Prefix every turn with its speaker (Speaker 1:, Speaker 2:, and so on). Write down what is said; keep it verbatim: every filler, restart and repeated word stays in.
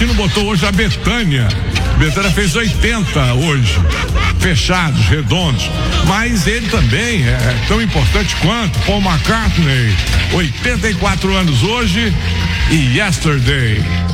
Speaker 1: Latino botou hoje a Bethânia. Bethânia fez oitenta hoje. Fechados, redondos. Mas ele também é tão importante quanto Paul McCartney. oitenta e quatro anos hoje e Yesterday.